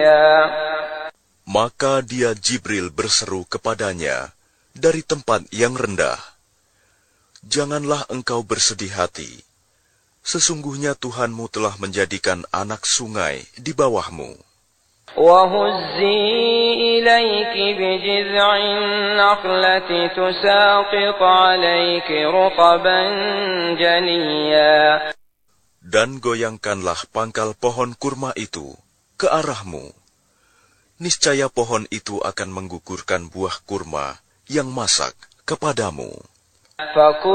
Maka dia Jibril berseru kepadanya dari tempat yang rendah, "Janganlah engkau bersedih hati. Sesungguhnya Tuhanmu telah menjadikan anak sungai di bawahmu. وَهُزِّي إِلَيْكِ بِجِذْعِ النَّخْلَةِ تُسَاقِطْ عَلَيْكِ رُطَبًا جَنِيًّا." Dan goyangkanlah pangkal pohon kurma itu ke arahmu. Niscaya pohon itu akan menggugurkan buah kurma yang masak kepadamu.